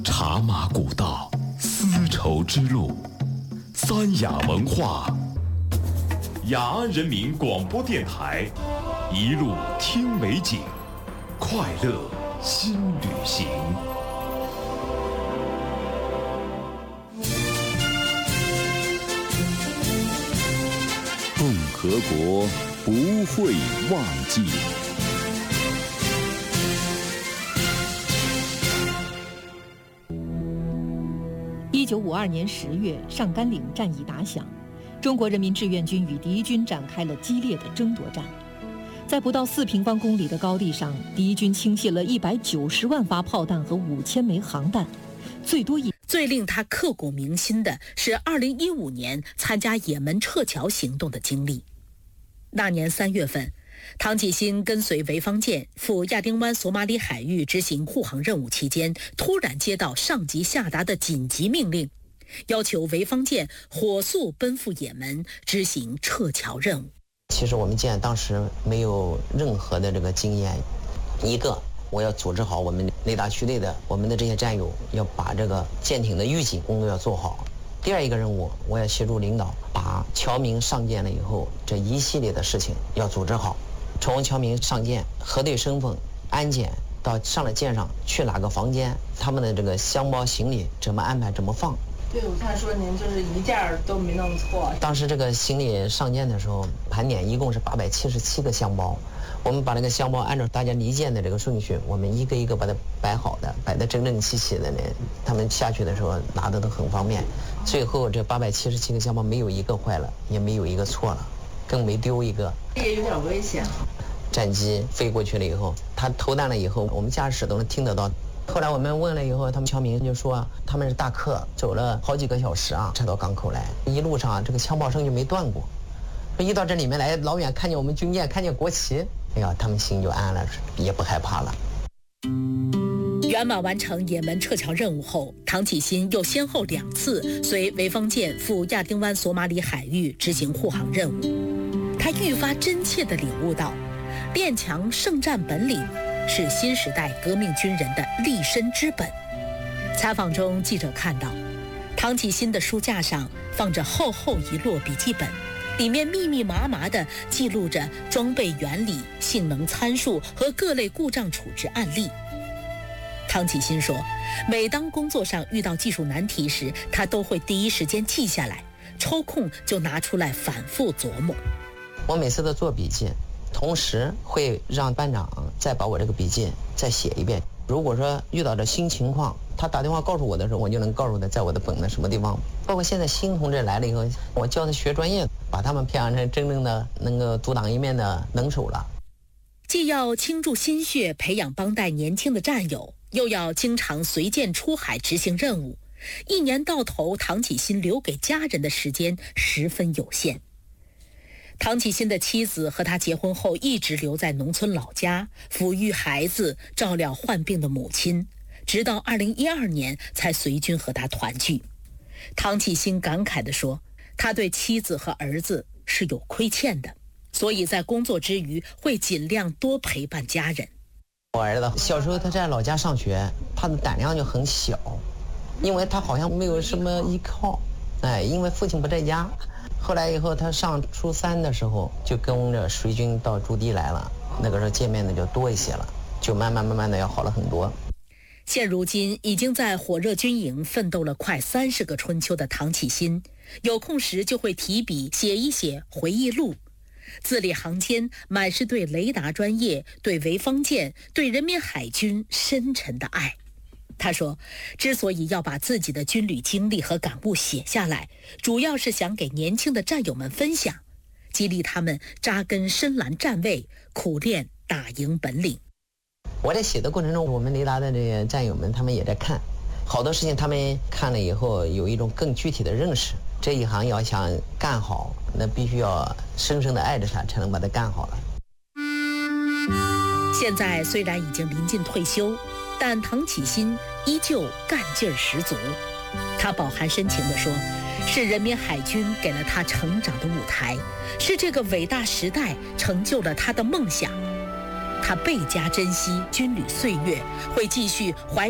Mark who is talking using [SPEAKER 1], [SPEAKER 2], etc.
[SPEAKER 1] 茶马古道，丝绸之路，三雅文化，雅安人民广播电台，一路听美景，快乐新旅行。共和国不会忘记。
[SPEAKER 2] 1952年10月，上甘岭战役打响，中国人民志愿军与敌军展开了激烈的争夺战。在不到4平方公里的高地上，敌军倾泻了190万发炮弹和5000枚航弹，
[SPEAKER 3] 最令他刻骨铭心的是2015年参加也门撤侨行动的经历。那年3月份，唐启新跟随潍坊舰赴亚丁湾索马里海域执行护航任务期间，突然接到上级下达的紧急命令，要求潍坊舰火速奔赴也门执行撤侨任务。
[SPEAKER 4] 其实我们舰当时没有任何的这个经验，一个我要组织好我们雷达区内的我们的这些战友，要把这个舰艇的预警工作要做好。第二一个任务，我要协助领导把侨民上舰了以后，这一系列的事情要组织好。从侨民上舰、核对身份、安检到上了舰上去哪个房间，他们的这个箱包行李怎么安排、怎么放。
[SPEAKER 5] 对，我看说您就是一件都没弄错。
[SPEAKER 4] 当时这个行李上舰的时候，盘点一共是877个箱包，我们把这个箱包按照大家离舰的这个顺序，我们一个一个把它摆好的，摆得整整齐齐的呢。他们下去的时候拿的都很方便。最后这877个箱包没有一个坏了，也没有一个错了，更没丢一个。
[SPEAKER 5] 也有点危险。
[SPEAKER 4] 战机飞过去了以后，它投弹了以后，我们驾驶都能听得到。后来我们问了以后，他们侨民就说他们是大客，走了好几个小时啊，才到港口来。一路上这个枪炮声就没断过。一到这里面来，老远看见我们军舰，看见国旗，哎呀，他们心就安了，也不害怕了。
[SPEAKER 3] 圆满完成也门撤侨任务后，唐启新又先后2次随潍坊舰赴亚丁湾索马里海域执行护航任务。他愈发真切地领悟到，练强胜战本领是新时代革命军人的立身之本。采访中，记者看到唐启新的书架上放着厚厚一摞笔记本，里面密密麻麻地记录着装备原理、性能参数和各类故障处置案例。唐启新说，每当工作上遇到技术难题时，他都会第一时间记下来，抽空就拿出来反复琢磨。
[SPEAKER 4] 我每次都做笔记，同时会让班长再把我这个笔记再写一遍。如果说遇到这新情况，他打电话告诉我的时候，我就能告诉他在我的本的什么地方。包括现在新同志来了以后，我教他学专业，把他们培养成真正的能够独当一面的能手了。
[SPEAKER 3] 既要倾注心血培养帮带年轻的战友，又要经常随舰出海执行任务，一年到头，唐启新留给家人的时间十分有限。唐启新的妻子和他结婚后一直留在农村老家，抚育孩子，照料患病的母亲，直到2012年才随军和他团聚。唐启新感慨地说，他对妻子和儿子是有亏欠的，所以在工作之余会尽量多陪伴家人。
[SPEAKER 4] 我儿子小时候他在老家上学，他的胆量就很小，因为他好像没有什么依靠，因为父亲不在家。后来以后他上初3的时候就跟着随军到驻地来了，那个时候见面的就多一些了，就慢慢的要好了很多。
[SPEAKER 3] 现如今已经在火热军营奋斗了快30个春秋的唐启新，有空时就会提笔写一写回忆录，字里行间满是对雷达专业、对潍坊舰、对人民海军深沉的爱。他说，之所以要把自己的军旅经历和感悟写下来，主要是想给年轻的战友们分享，激励他们扎根深蓝站位，苦练打赢本领。
[SPEAKER 4] 我在写的过程中，我们雷达的这些战友们他们也在看，好多事情他们看了以后有一种更具体的认识。这一行要想干好，那必须要深深的爱着它，才能把它干好了。
[SPEAKER 3] 现在虽然已经临近退休，但唐启新依旧干劲儿十足。他饱含深情地说，是人民海军给了他成长的舞台，是这个伟大时代成就了他的梦想。他倍加珍惜军旅岁月，会继续怀